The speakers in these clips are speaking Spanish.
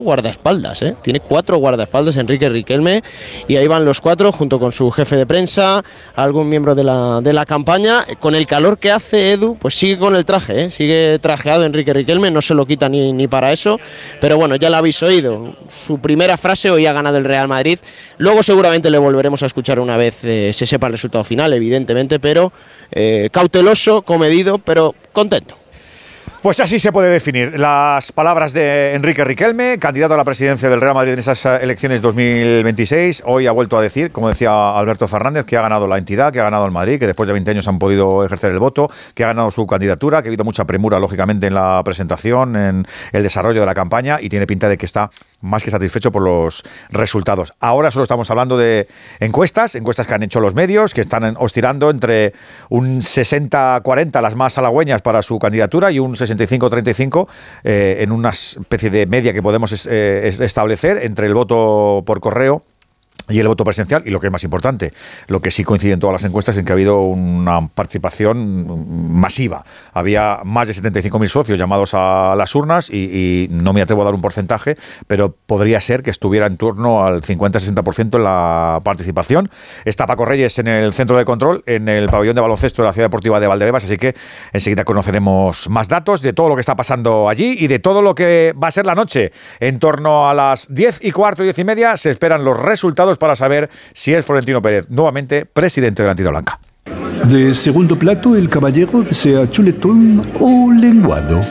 guardaespaldas, tiene 4 guardaespaldas Enrique Riquelme, y ahí van los 4 junto con su jefe de prensa, algún miembro de la campaña. Con el calor que hace, Edu, pues sigue con el traje, sigue trajeado Enrique Riquelme, no se lo quita ni para eso, pero bueno, ya lo habéis oído, su primera frase: hoy ha ganado el Real Madrid. Luego seguramente le volveremos a escuchar una vez se sepa el resultado final, evidentemente, pero cauteloso, comedido, pero contento. Pues así se puede definir las palabras de Enrique Riquelme, candidato a la presidencia del Real Madrid en esas elecciones 2026. Hoy ha vuelto a decir, como decía Alberto Fernández, que ha ganado la entidad, que ha ganado el Madrid, que después de 20 años han podido ejercer el voto, que ha ganado su candidatura, que ha habido mucha premura, lógicamente, en la presentación, en el desarrollo de la campaña, y tiene pinta de que está más que satisfecho por los resultados. Ahora solo estamos hablando de encuestas que han hecho los medios, que están oscilando entre un 60-40, las más halagüeñas para su candidatura, y un 65-35 en una especie de media que podemos establecer entre el voto por correo y el voto presencial. Y lo que es más importante, lo que sí coincide en todas las encuestas, es que ha habido una participación masiva. Había más de 75.000 socios llamados a las urnas y no me atrevo a dar un porcentaje, pero podría ser que estuviera en torno al 50-60% en la participación. Está Paco Reyes en el centro de control, en el pabellón de baloncesto de la Ciudad Deportiva de Valdebebas, así que enseguida conoceremos más datos de todo lo que está pasando allí y de todo lo que va a ser la noche. En torno a las 10:15, 10:30, se esperan los resultados para saber si es Florentino Pérez nuevamente presidente de la entidad blanca. De segundo plato, el caballero desea chuletón o lenguado.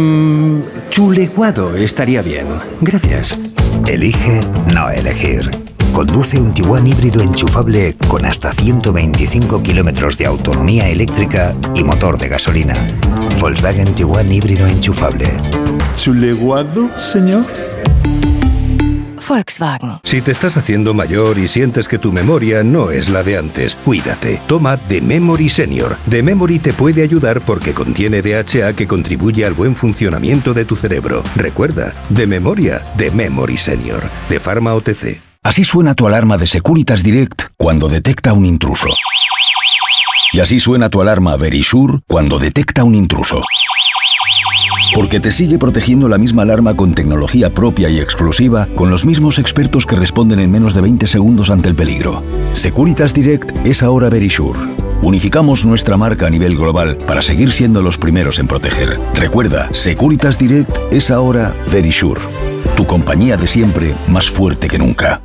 Chuleguado estaría bien. Gracias. Elige no elegir. Conduce un Tiguan híbrido enchufable con hasta 125 kilómetros de autonomía eléctrica y motor de gasolina. Volkswagen Tiguan híbrido enchufable. ¿Chuleguado, señor? Volkswagen. Si te estás haciendo mayor y sientes que tu memoria no es la de antes, cuídate. Toma The Memory Senior. The Memory te puede ayudar porque contiene DHA que contribuye al buen funcionamiento de tu cerebro. Recuerda, de memoria, The Memory Senior, de Pharma OTC. Así suena tu alarma de Securitas Direct cuando detecta un intruso. Y así suena tu alarma Verisure cuando detecta un intruso. Porque te sigue protegiendo la misma alarma con tecnología propia y exclusiva, con los mismos expertos que responden en menos de 20 segundos ante el peligro. Securitas Direct es ahora Verisure. Unificamos nuestra marca a nivel global para seguir siendo los primeros en proteger. Recuerda, Securitas Direct es ahora Verisure. Tu compañía de siempre, más fuerte que nunca.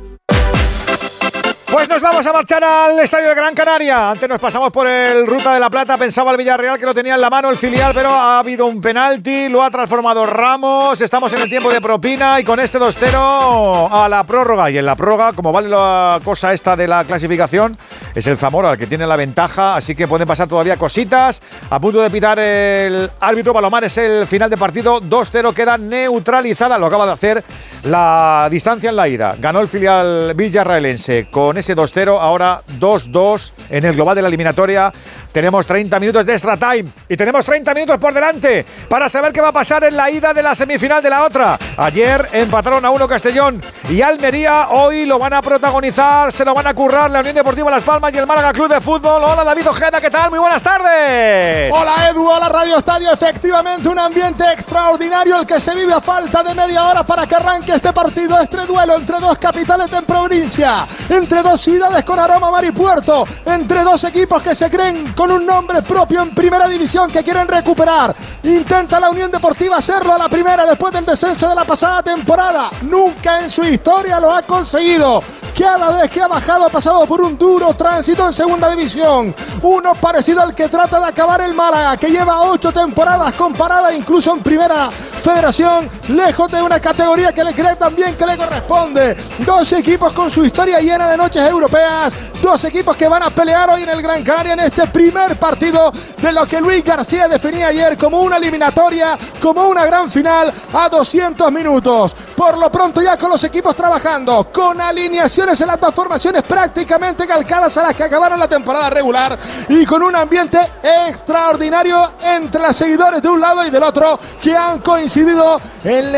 Pues nos vamos a marchar al estadio de Gran Canaria. Antes nos pasamos por el Ruta de la Plata. Pensaba el Villarreal que lo tenía en la mano el filial, pero ha habido un penalti, lo ha transformado Ramos. Estamos en el tiempo de propina y con este 2-0 a la prórroga. Y en la prórroga, como vale la cosa esta de la clasificación, es el Zamora el que tiene la ventaja, así que pueden pasar todavía cositas. A punto de pitar el árbitro Palomares el final de partido. 2-0, queda neutralizada. Lo acaba de hacer la distancia en la ida. Ganó el filial villarrealense con ese 2-0, ahora 2-2 en el global de la eliminatoria. Tenemos 30 minutos de extra time y tenemos 30 minutos por delante para saber qué va a pasar en la ida de la semifinal de la otra. Ayer empataron a 1 Castellón y Almería. Hoy lo van a protagonizar, se lo van a currar la Unión Deportiva Las Palmas y el Málaga Club de Fútbol. Hola David Ojeda, ¿qué tal? Muy buenas tardes. Hola Edu, hola Radio Estadio. Efectivamente, un ambiente extraordinario el que se vive a falta de media hora para que arranque este partido, este duelo entre dos capitales de provincia, entre dos ciudades con aroma mar y puerto, entre dos equipos que se creen con un nombre propio en primera división, que quieren recuperar. Intenta la Unión Deportiva hacerlo a la primera después del descenso de la pasada temporada. Nunca en su historia lo ha conseguido. Cada vez que ha bajado ha pasado por un duro tránsito en segunda división. Uno parecido al que trata de acabar el Málaga, que lleva 8 temporadas comparada incluso en primera federación, lejos de una categoría que le cree también que le corresponde. Dos equipos con su historia llena de noches europeas. Dos equipos que van a pelear hoy en el Gran Canaria en este primer partido de lo que Luis García definía ayer como una eliminatoria, como una gran final a 200 minutos. Por lo pronto ya con los equipos trabajando, con alineaciones en las dos formaciones prácticamente calcadas a las que acabaron la temporada regular y con un ambiente extraordinario entre los seguidores de un lado y del otro que han coincidido coincidido en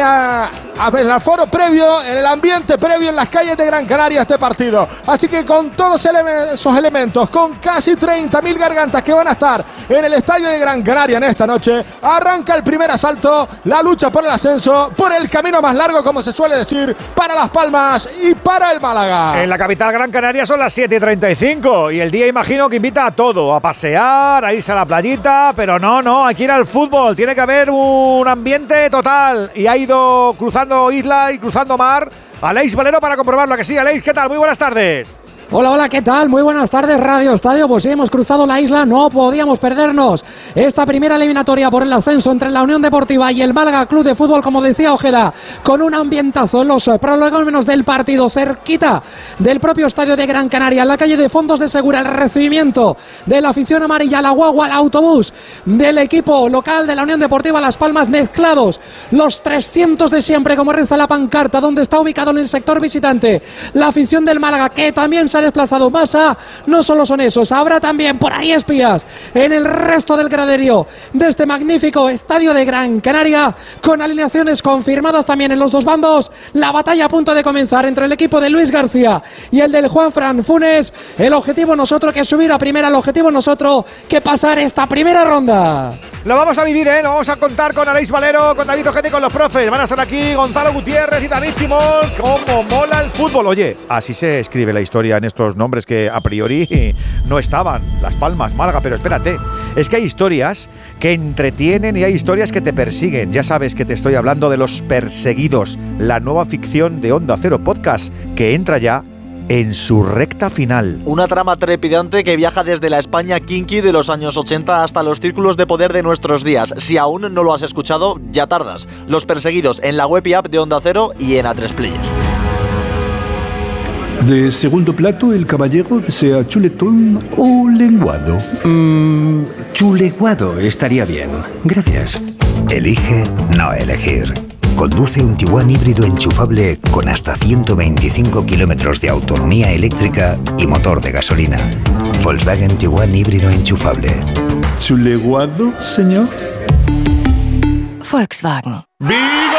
el aforo previo, en el ambiente previo en las calles de Gran Canaria este partido. Así que con todos esos elementos, con casi 30.000 gargantas que van a estar en el estadio de Gran Canaria en esta noche, arranca el primer asalto, la lucha por el ascenso, por el camino más largo, como se suele decir, para Las Palmas y para el Málaga. En la capital Gran Canaria son las 7:35 y el día imagino que invita a todo, a pasear, a irse a la playita, pero no, hay que ir al fútbol, tiene que haber un ambiente total y ha ido cruzando isla y cruzando mar Aleix Valero para comprobarlo. Que sí, Aleix, ¿qué tal? Muy buenas tardes. Hola, ¿qué tal? Muy buenas tardes, Radio Estadio. Pues sí, hemos cruzado la isla, no podíamos perdernos esta primera eliminatoria por el ascenso entre la Unión Deportiva y el Málaga Club de Fútbol, como decía Ojeda, con un ambientazo en los prolegómenos del partido, cerquita del propio estadio de Gran Canaria, en la calle de Fondos de Segura, el recibimiento de la afición amarilla, la guagua, el autobús del equipo local de la Unión Deportiva Las Palmas, mezclados los 300 de siempre, como reza la pancarta, donde está ubicado en el sector visitante la afición del Málaga, que también se ha desplazado. Masa, no solo son esos, habrá también por ahí espías en el resto del graderío de este magnífico estadio de Gran Canaria, con alineaciones confirmadas también en los dos bandos. La batalla a punto de comenzar entre el equipo de Luis García y el del Juanfran Funes. El objetivo nosotros que subir a primera, el objetivo nosotros que pasar esta primera ronda. Lo vamos a vivir, lo vamos a contar con Aleix Valero, con David Ojeda y con los profes. Van a estar aquí Gonzalo Gutiérrez y David Timón. ¡Cómo mola el fútbol! Oye, así se escribe la historia en estos nombres que a priori no estaban. Las Palmas, Málaga, pero espérate. Es que hay historias que entretienen y hay historias que te persiguen. Ya sabes que te estoy hablando de Los Perseguidos, la nueva ficción de Onda Cero Podcast, que entra ya en su recta final. Una trama trepidante que viaja desde la España kinky de los años 80 hasta los círculos de poder de nuestros días. Si aún no lo has escuchado, ya tardas. Los Perseguidos, en la web y app de Onda Cero y en A3 Player. De segundo plato, el caballero desea chuletón o lenguado. Chuleguado estaría bien. Gracias. Elige no elegir. Conduce un Tiguan híbrido enchufable con hasta 125 kilómetros de autonomía eléctrica y motor de gasolina. Volkswagen Tiguan híbrido enchufable. ¿Chuleguado, señor? Volkswagen. ¡Vigor!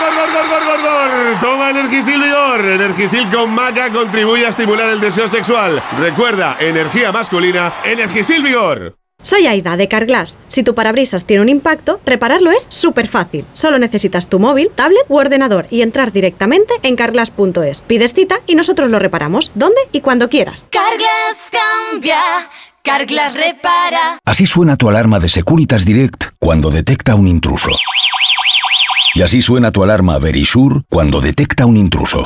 Toma Energisil Vigor. Energisil con maca contribuye a estimular el deseo sexual. Recuerda, energía masculina, Energisil Vigor. Soy Aida, de Carglass. Si tu parabrisas tiene un impacto, repararlo es súper fácil. Solo necesitas tu móvil, tablet u ordenador y entrar directamente en carglass.es. Pides cita y nosotros lo reparamos, donde y cuando quieras. Carglass cambia, Carglass repara. Así suena tu alarma de Securitas Direct cuando detecta un intruso. Y así suena tu alarma Verisure cuando detecta un intruso.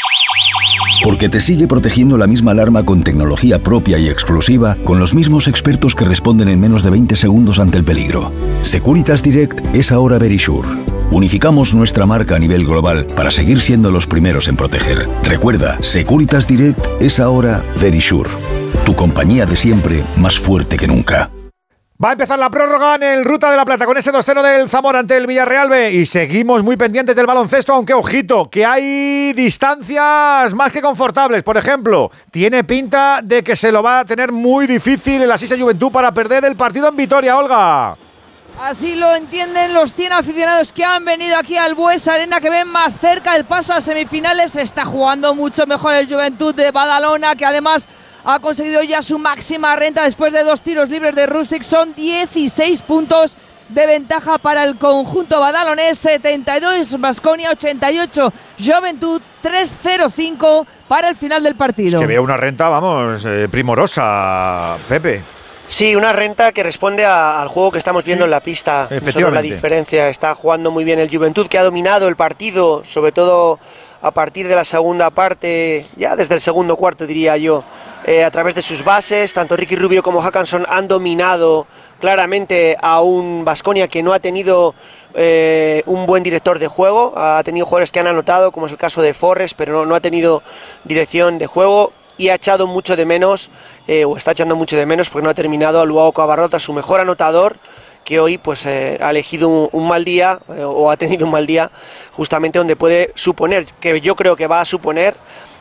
Porque te sigue protegiendo la misma alarma con tecnología propia y exclusiva, con los mismos expertos que responden en menos de 20 segundos ante el peligro. Securitas Direct es ahora Verisure. Unificamos nuestra marca a nivel global para seguir siendo los primeros en proteger. Recuerda, Securitas Direct es ahora Verisure. Tu compañía de siempre, más fuerte que nunca. Va a empezar la prórroga en el Ruta de la Plata con ese 2-0 del Zamora ante el Villarreal B y seguimos muy pendientes del baloncesto, aunque ojito, que hay distancias más que confortables. Por ejemplo, tiene pinta de que se lo va a tener muy difícil el Asís Juventud para perder el partido en Vitoria, Olga. Así lo entienden los 100 aficionados que han venido aquí al Buesa Arena, que ven más cerca el paso a semifinales. Se está jugando mucho mejor el Juventud de Badalona, que además ha conseguido ya su máxima renta después de 2 tiros libres de Rusic. Son 16 puntos de ventaja para el conjunto badalonés, 72 Baskonia, 88 Juventud, 3-0-5 para el final del partido. Es que veo una renta, vamos, primorosa, Pepe. Sí, una renta que responde al juego que estamos viendo en la pista. Solo la diferencia, está jugando muy bien el Juventud, que ha dominado el partido, sobre todo a partir de la segunda parte, ya desde el segundo cuarto diría yo, a través de sus bases. Tanto Ricky Rubio como Hackanson han dominado claramente a un Baskonia que no ha tenido un buen director de juego. Ha tenido jugadores que han anotado, como es el caso de Forres, pero no ha tenido dirección de juego. Y ha echado mucho de menos, o está echando mucho de menos, porque no ha terminado a Luao Cabarrota, su mejor anotador, que hoy pues ha elegido un mal día, o ha tenido un mal día, justamente donde puede suponer, que yo creo que va a suponer,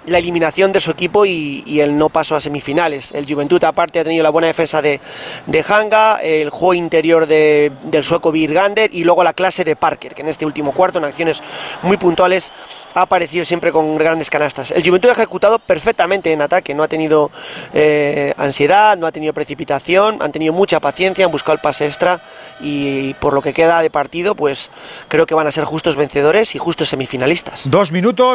la eliminación de su equipo y el no paso a semifinales. El Juventud aparte ha tenido la buena defensa de Hanga, el juego interior del sueco Birgander y luego la clase de Parker, que en este último cuarto, en acciones muy puntuales, ha aparecido siempre con grandes canastas. El Juventud ha ejecutado perfectamente en ataque, no ha tenido ansiedad, no ha tenido precipitación, han tenido mucha paciencia, han buscado el pase extra y por lo que queda de partido, pues creo que van a ser justos vencedores y justos semifinalistas. 2 minutos.